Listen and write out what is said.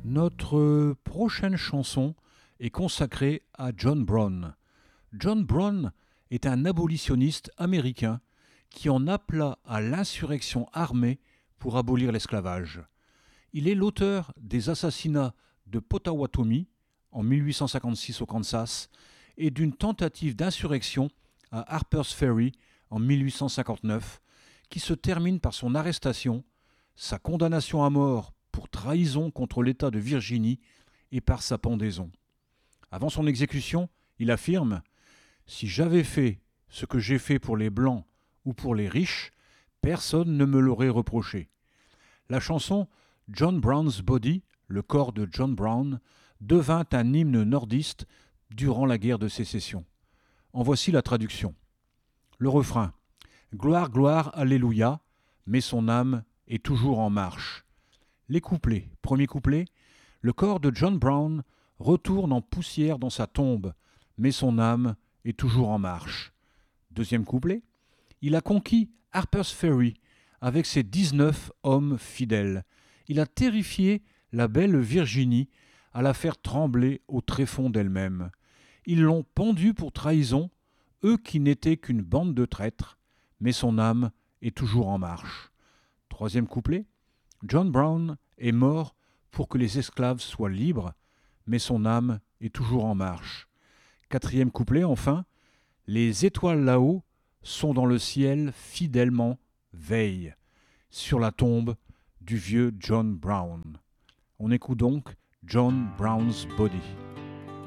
Notre prochaine chanson est consacrée à John Brown. John Brown est un abolitionniste américain qui en appela à l'insurrection armée pour abolir l'esclavage. Il est l'auteur des assassinats de Potawatomi en 1856 au Kansas et d'une tentative d'insurrection à Harper's Ferry en 1859 qui se termine par son arrestation, sa condamnation à mort pour trahison contre l'État de Virginie et par sa pendaison. Avant son exécution, il affirme « Si j'avais fait ce que j'ai fait pour les Blancs ou pour les riches, personne ne me l'aurait reproché. » La chanson « John Brown's Body », le corps de John Brown, devint un hymne nordiste durant la guerre de sécession. En voici la traduction. Le refrain « Gloire, gloire, alléluia », mais son âme est toujours en marche. Les couplets. Premier couplet. Le corps de John Brown retourne en poussière dans sa tombe, mais son âme est toujours en marche. Deuxième couplet. Il a conquis Harper's Ferry avec ses 19 hommes fidèles. Il a terrifié la belle Virginie à la faire trembler au tréfonds d'elle-même. Ils l'ont pendu pour trahison, eux qui n'étaient qu'une bande de traîtres, mais son âme est toujours en marche. Troisième couplet. John Brown est mort pour que les esclaves soient libres, mais son âme est toujours en marche. Quatrième couplet, enfin. Les étoiles là-haut sont dans le ciel fidèlement veillent sur la tombe du vieux John Brown. On écoute donc John Brown's Body.